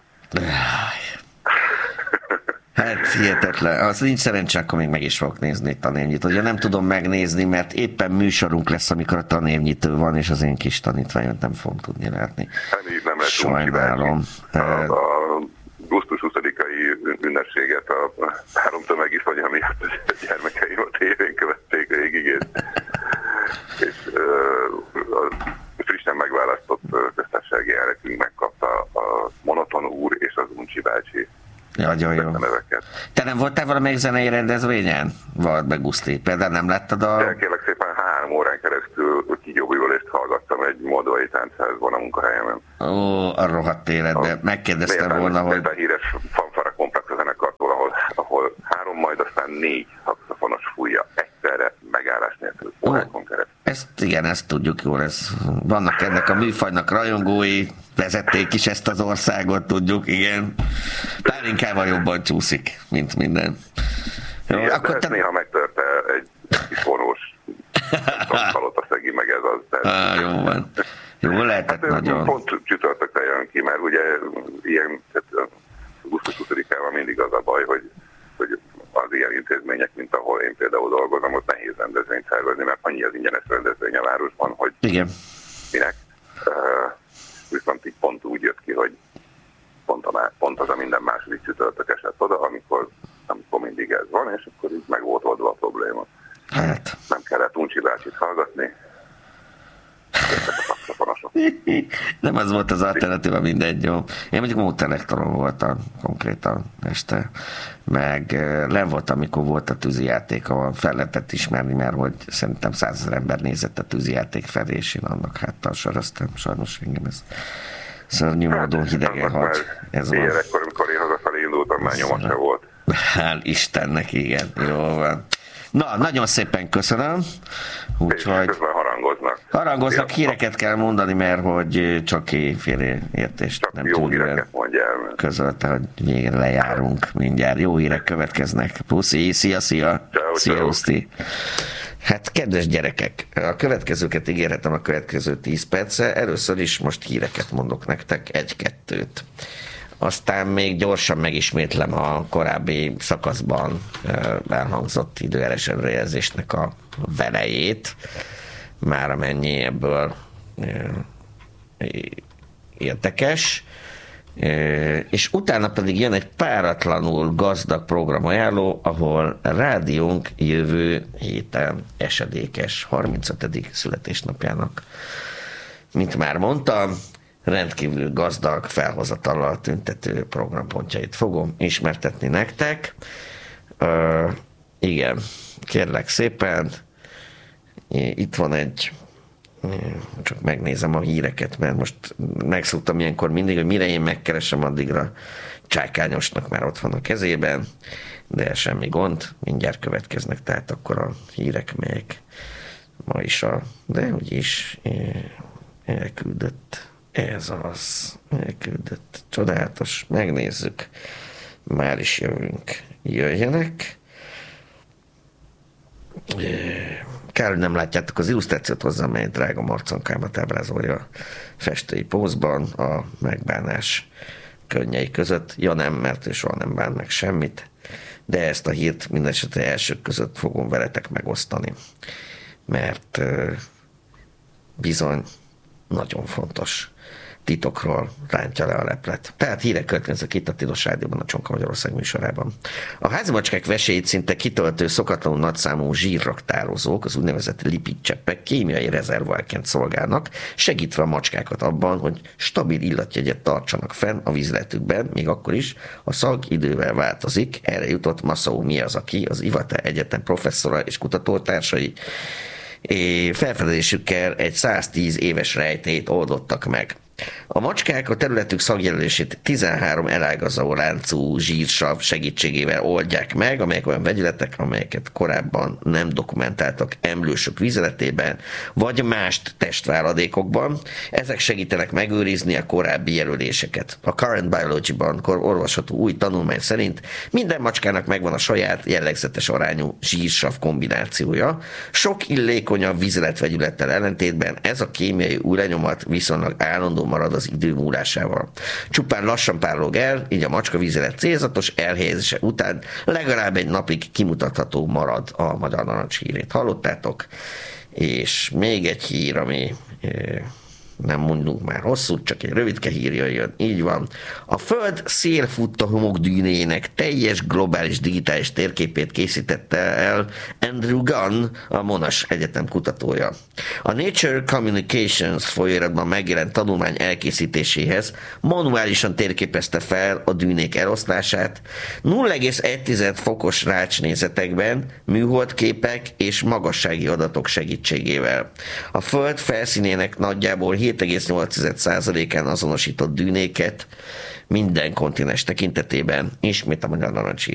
Hát hihetetlen. Az nincs szerencsé, akkor még meg is fogok nézni tanévnyit. Ugye nem tudom megnézni, mert éppen műsorunk lesz, amikor a tanévnyitő van, és az én kis tanítványomat nem fogom tudni látni. Nem sajnálom. A augusztus 20-ai ünnepséget a három tömegiszony miatt a gyermekeim a tévén követték végig, és frissen megválasztott köztársasági elnökünk megkapta a Monoton úr és az Uncsi bácsi. Nagyon jó. Te nem voltál valamelyik zenei rendezvényen? Vagy meg Guszti? Például nem láttad a... Kérlek szépen 3 órán keresztül kígyóbújulést hallgattam egy moldvai táncházban a munkahelyemen. Ó, a rohadt életbe. Megkérdeztem volna, hogy... A híres fanfara komplex a zenekartól, ahol 3, majd aztán 4 szaxofonos fújja egyszerre megállás nélkül órákon keresztül. Ezt tudjuk jól. Vannak ennek a műfajnak rajongói, vezették is ezt az országot, tudjuk, igen. Pálinkával jobban csúszik, mint minden. Jó, igen, akkor ezt néha megtörte egy kis vonós palotaszegi, meg ez az. Jó van. Jó lehetett hát, nagyon. Pont csütörtökre jön ki, mert ugye ilyen, augusztus 20-ával mindig az a baj, hogy az ilyen intézmények, mint ahol én például dolgozom, ott nehéz rendezvényt szervezni, mert annyi az ingyenes rendezvény a városban, hogy igen. Minek. Viszont így pont úgy jött ki, hogy pont az a minden második csütörtök esett oda, amikor mindig ez van, és akkor így meg volt oldva a probléma. Hát. Nem kellett Uncsi bácsit hallgatni. Nem az volt az alternatíva, mindegy, jó. Én mondjuk Mótelektoron voltam konkrétan este, meg nem voltam, amikor volt a tűzijáték, ahol fel lehetett ismerni, mert hogy szerintem 100 000 ember nézett a tűzijáték felé, és én annak háttal soroztam. Sajnos engem ez szörnyű módon hidegen hat. Ez van. Ilyenekkor, amikor én hazafelé indultam, már nyoma se volt. Hál' Istennek, igen. Jó van. Na, nagyon szépen köszönöm. Úgyhogy... közben harangoznak, híreket kell mondani, mert hogy csak félreértést csak nem jó híreket mondjál. Közölte, hogy végre lejárunk mindjárt. Jó hírek következnek. Puszi, szia. Szia, Uszti. Hát, kedves gyerekek, a következőket ígérhetem a következő 10 percre. Először is most híreket mondok nektek, 1-2. Aztán még gyorsan megismétlem a korábbi szakaszban elhangzott időjárás előrejelzésnek a velejét, már amennyi ebből érdekes. És utána pedig jön egy páratlanul gazdag programajánló, ahol rádiónk jövő héten esedékes 35. születésnapjának, mint már mondtam, rendkívül gazdag felhozatallal tüntető programpontjait fogom ismertetni nektek. Igen, kérlek szépen. Itt van egy, csak megnézem a híreket, mert most megszoktam ilyenkor mindig, hogy mire én megkeresem, addigra Csákányosnak már ott van a kezében, de semmi gond, mindjárt következnek, tehát akkor a hírek, melyek ma is de úgyis elküldött, ez az, elküldött, csodálatos, megnézzük, már is jöjjenek. Kár, hogy nem látjátok az illusztrációt hozzá, amely drága marcankámat ábrázolja a festői pózban a megbánás könnyei között. Ja nem, mert ő soha nem bán meg semmit, de ezt a hírt mindesetre elsők között fogom veletek megosztani, mert bizony nagyon fontos titokról rántja le a leplet. Tehát hírek következnek itt a Tilos Rádióban, a Csonka Magyarország műsorában. A házimacskák vesélyét szinte kitöltő, szokatlanul nagyszámú zsírraktározók, az úgynevezett lipidcseppek kémiai rezervoárként szolgálnak, segítve a macskákat abban, hogy stabil illatjegyet tartsanak fenn a vízletükben, még akkor is, a szag idővel változik. Erre jutott Masao Miyazaki, az Iwate Egyetem professzora és kutatótársai, felfedezésükkel egy 110 éves rejtélyt oldottak meg. A macskák a területük szagjelölését 13 elágazó láncú zsírsav segítségével oldják meg, amelyek olyan vegyületek, amelyeket korábban nem dokumentáltak emlősök vizeletében, vagy más testváladékokban. Ezek segítenek megőrizni a korábbi jelöléseket. A Current Biology-ban olvasható új tanulmány szerint minden macskának megvan a saját jellegzetes arányú zsírsav kombinációja. Sok illékonyabb vizeletvegyülettel ellentétben ez a kémiai új lenyomat viszonylag állandó marad az idő múlásával. Csupán lassan párolog el, így a macska vizelet célzatos elhelyezése után legalább egy napig kimutatható marad. A Magyar Narancs hírét hallottátok, és még egy hír, ami nem mondunk már hosszút, csak egy rövidke hír jöjjön. Így van. A Föld szélfutta homokdűnéjének teljes globális digitális térképét készítette el Andrew Gunn, a Monash Egyetem kutatója. A Nature Communications folyóiratban megjelent tanulmány elkészítéséhez manuálisan térképezte fel a dűnék eloszlását 0,1 fokos rácsnézetekben, műholdképek és magassági adatok segítségével. A Föld felszínének nagyjából 7,8%-án azonosított dűnéket minden kontinens tekintetében. Ismét a Magyar Narancs